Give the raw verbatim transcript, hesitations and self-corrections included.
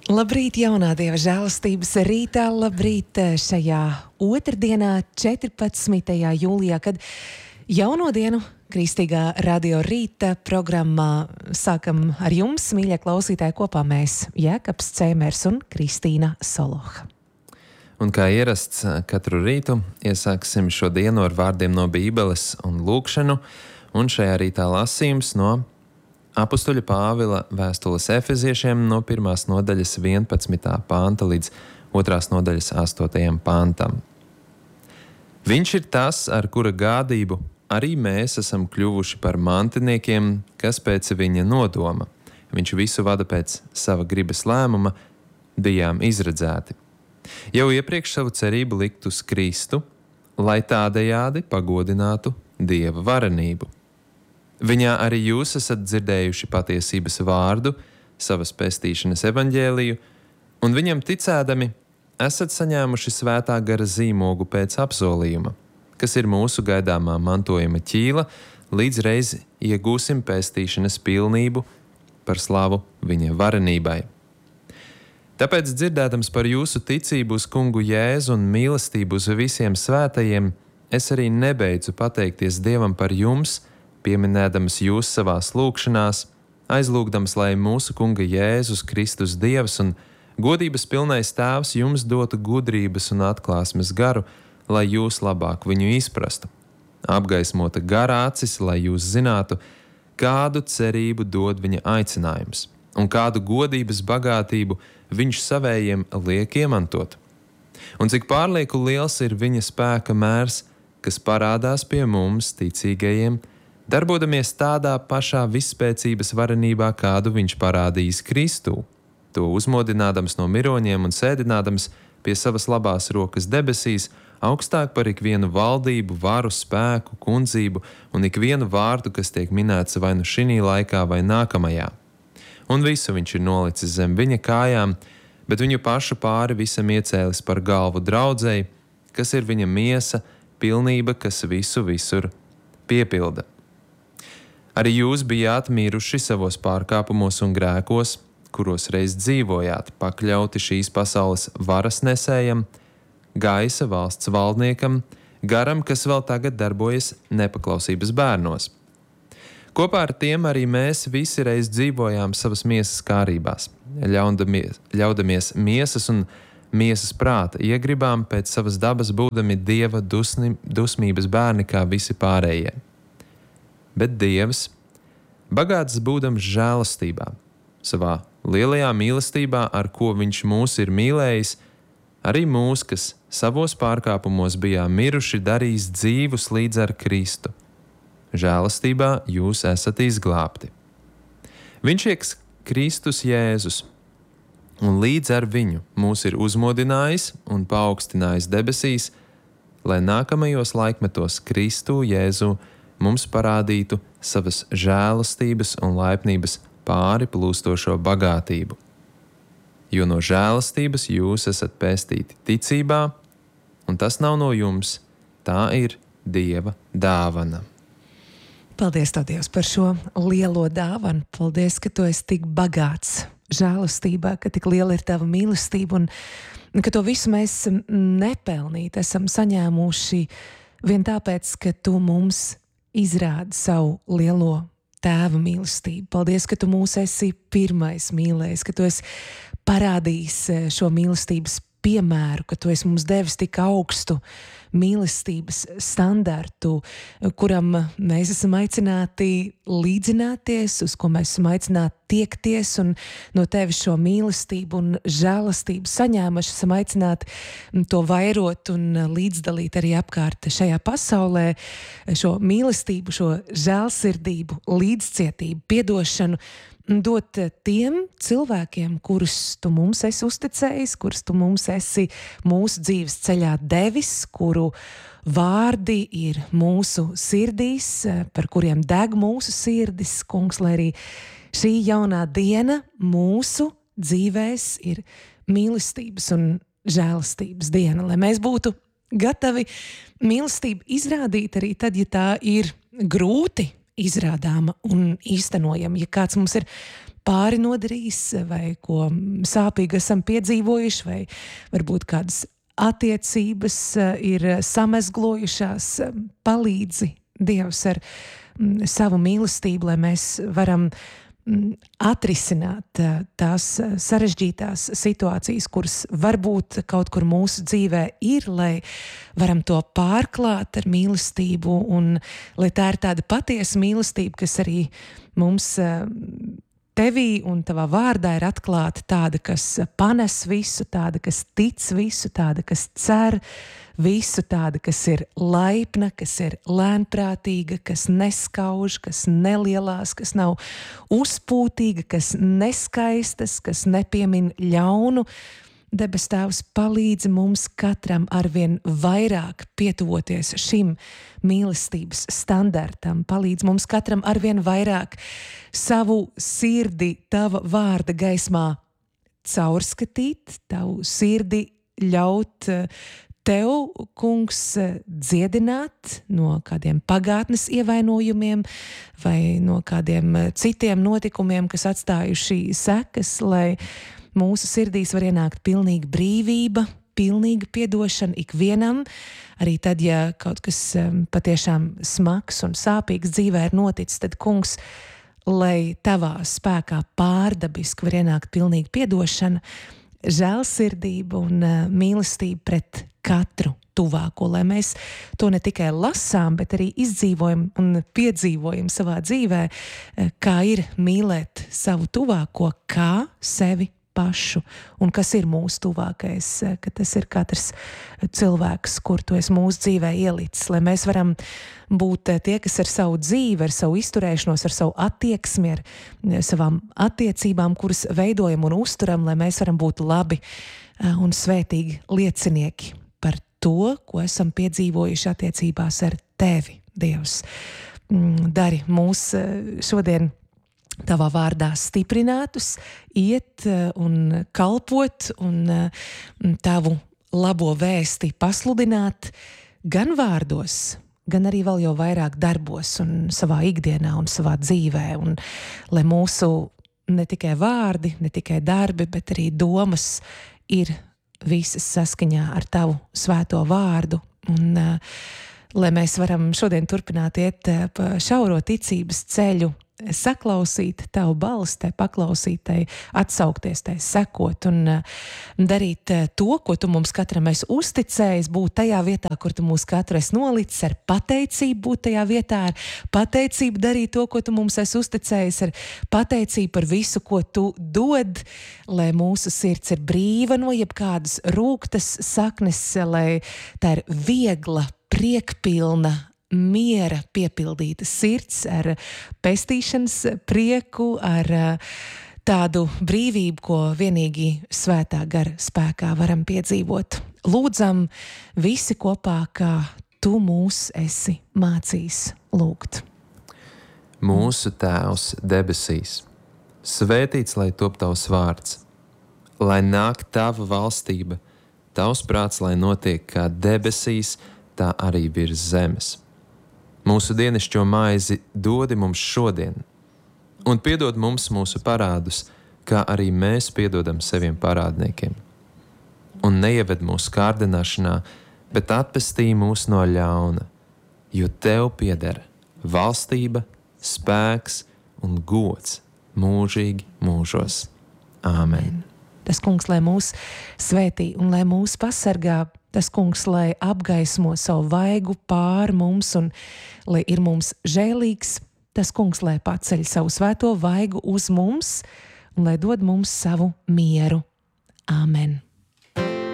Labrīt, jaunā Dieva žēlastības rītā, labrīt šajā otrdienā, četrpadsmitajā jūlijā, kad jauno dienu Kristīgā radio rīta programmā sākam ar jums, mīļie klausītāji, kopā mēs Jēkabs Cēmers un Kristīna Soloha. Un kā ierasts katru rītu, iesāksim šo dienu ar vārdiem no Bībeles un lūkšanu, un šajā rītā lasījums no Apustuļa Pāvila vēstules Efeziešiem no pirmās nodaļas vienpadsmitā panta līdz otrās nodaļas astotajam pantam. Viņš ir tas, ar kura gādību arī mēs esam kļuvuši par mantiniekiem, kas pēc viņa nodoma. Viņš visu vada pēc sava gribas lēmuma, bijām izredzēti. Jau iepriekš savu cerību likt uz Kristu, lai tādējādi pagodinātu Dieva varenību. Viņā arī jūs esat dzirdējuši patiesības vārdu, savas pestīšanas evaņģēliju, un viņam ticēdami esat saņēmuši svētā gara zīmogu pēc apsolījuma, kas ir mūsu gaidāmā mantojuma ķīla, līdz reiz iegūsim pestīšanas pilnību par slavu viņa varenībai. Tāpēc, dzirdēdams par jūsu ticību uz kungu Jēzu un mīlestību uz visiem svētajiem, es arī nebeidzu pateikties Dievam par jums, pieminēdams jūs savās lūkšanās, aizlūgdams, lai mūsu kunga Jēzus Kristus Dievs un godības pilnais Tēvs jums dotu gudrības un atklāsmes garu, lai jūs labāk viņu izprastu. Apgaismota gara acis, lai jūs zinātu, kādu cerību dod viņa aicinājums un kādu godības bagātību viņš savējiem liek iemantot. Un cik pārlieku liels ir viņa spēka mērs, kas parādās pie mums, ticīgajiem, darbodamies tādā pašā visspēcības varenībā, kādu viņš parādījis Kristū, to uzmodinādams no miroņiem un sēdinādams pie savas labās rokas debesīs, augstāk par ikvienu valdību, varu, spēku, kundzību un ikvienu vārdu, kas tiek minēts vai nu šinī laikā vai nākamajā. Un visu viņš ir nolicis zem viņa kājām, bet viņu pašu pāri visam iecēlis par galvu draudzei, kas ir viņa miesa, pilnība, kas visu visur piepilda. Arī jūs bijāt miruši savos pārkāpumos un grēkos, kuros reiz dzīvojāt, pakļauti šīs pasaules varas nesējam, gaisa valsts valdniekam, garam, kas vēl tagad darbojas nepaklausības bērnos. Kopā ar tiem arī mēs visi reiz dzīvojām savas miesas kārībās, ļaudamies, ļaudamies miesas un miesas prāta iegribām pēc savas dabas būdami Dieva dusni, dusmības bērni kā visi pārējie. Bet Dievs, bagāts būdams žēlastībā, savā lielajā mīlestībā, ar ko viņš mūs ir mīlējis, arī mūs, kas savos pārkāpumos bijām miruši, darīs dzīvus līdz ar Kristu. Žēlastībā jūs esat izglābti. Viņš ir Kristus Jēzus, un līdz ar viņu mūs ir uzmodinājis un paaugstinājis debesīs, lai nākamajos laikmetos Kristu Jēzu mums parādītu savas žēlastības un laipnības pāri plūstošo bagātību. Jo no žēlastības jūs esat pestīti ticībā, un tas nav no jums, tā ir Dieva dāvana. Paldies, Tev, Dievs, par šo lielo dāvanu. Paldies, ka Tu esi tik bagāts žēlastībā, ka tik liela ir Tava mīlestība un ka to visu mēs nepelnīt esam saņēmuši vien tāpēc, ka Tu mums izrādi savu lielo Tēva mīlestību. Paldies, ka Tu mūs esi pirmais mīlējis, ka Tu esi parādījis šo mīlestības piemēru, ka Tu esi mums devis tik augstu mīlestības standartu, kuram mēs esam aicināti līdzināties, uz ko mēs esam aicināti tiekties, un no Tevis šo mīlestību un žēlastību saņēmuši esam aicināti to vairot un līdzdalīt arī apkārt šajā pasaulē, šo mīlestību, šo žēlsirdību, līdzcietību, piedošanu dot tiem cilvēkiem, kurus Tu mums esi uzticējis, kurus Tu mums esi mūsu dzīves ceļā devis, kuru vārdi ir mūsu sirdīs, par kuriem deg mūsu sirdis, kungs, lai arī šī jaunā diena mūsu dzīvēs ir mīlestības un žēlastības diena, lai mēs būtu gatavi mīlestību izrādīt arī tad, ja tā ir grūti izrādāma un īstenojama. Ja kāds mums ir pāri nodarījis vai ko sāpīgi esam piedzīvojuši, vai varbūt kādas attiecības ir samezglojušās, palīdzi Dievs ar savu mīlestību, lai mēs varam atrisināt tās sarežģītās situācijas, kuras varbūt kaut kur mūsu dzīvē ir, lai varam to pārklāt ar mīlestību un lai tā ir tāda patiesa mīlestība, kas arī mums tevī un tavā vārdā ir atklāta, tāda, kas panes visu, tāda, kas tic visu, tāda, kas cer visu, tāda, kas ir laipna, kas ir lēnprātīga, kas neskauž, kas nelielās, kas nav uzpūtīga, kas neskaistas, kas nepiemin ļaunu. Debes Tēvs, palīdzi mums katram arvien vairāk pietuvoties šim mīlestības standartam. Palīdzi mums katram arvien vairāk savu sirdi tava vārda gaismā caurskatīt, tavu sirdi ļaut tev, kungs, dziedināt no kādiem pagātnes ievainojumiem vai no kādiem citiem notikumiem, kas atstājuši sekas, lai mūsu sirdīs var ienākt pilnīga brīvība, pilnīga piedošana ikvienam, arī tad, ja kaut kas patiešām smags un sāpīgs dzīvē ir noticis, tad, kungs, lai tavā spēkā pārdabiski var ienākt pilnīga piedošana, žēlsirdība un mīlestība pret katru tuvāko, lai mēs to ne tikai lasām, bet arī izdzīvojam un piedzīvojam savā dzīvē, kā ir mīlēt savu tuvāko, kā sevi pašu, un kas ir mūsu tuvākais, ka tas ir katrs cilvēks, kur tu esi mūsu dzīvē ielicis, lai mēs varam būt tie, kas ar savu dzīvi, ar savu izturēšanos, ar savu attieksmi, ar savām attiecībām, kuras veidojam un uzturam, lai mēs varam būt labi un svētīgi liecinieki par to, ko esam piedzīvojuši attiecībās ar tevi, Dievs. Dari mūs šodien tavā vārdā stiprinātus, iet un kalpot un tavu labo vēsti pasludināt gan vārdos, gan arī vēl jau vairāk darbos un savā ikdienā un savā dzīvē. Un lai mūsu ne tikai vārdi, ne tikai darbi, bet arī domas ir visas saskaņā ar tavu svēto vārdu. Un lai mēs varam šodien turpināt iet pa šauro ticības ceļu, saklausīt tavu balsi, tai paklausīt, tai atsaukties, tai sekot un darīt to, ko tu mums katram esi uzticējis, būt tajā vietā, kur tu mūs katru esi nolicis, ar pateicību būt tajā vietā, ar pateicību darīt to, ko tu mums esi uzticējis, ar pateicību par visu, ko tu dod, lai mūsu sirds ir brīva no jebkādas rūgtas saknes, lai tā ir viegla, priekpilna, miera piepildīta sirds ar pestīšanas prieku, ar tādu brīvību, ko vienīgi svētā gara spēkā varam piedzīvot. Lūdzam visi kopā, kā tu mūs esi mācījis lūgt. Mūsu Tēvs debesīs, svētīts lai top tavs vārds, lai nāk tava valstība, tavs prāts, lai notiek kā debesīs, tā arī virs zemes. Mūsu dienascho maizi dodi mums šodien, un piedod mums mūsu parādus, kā arī mēs piedodam saviem parādniekiem. Un neieved mūsu kārdināšanā, bet atpestī mūs no ļauna, jo tev pieder valstība, spēks un gods mūžīgi mūžos. Āmen. Tas kungs, lai mūs svētī un lai mūs pasargā, tas kungs, lai apgaismo savu vaigu pār mums un lai ir mums žēlīgs, tas kungs, lai paceļ savu svēto vaigu uz mums un lai dod mums savu mieru. Āmen.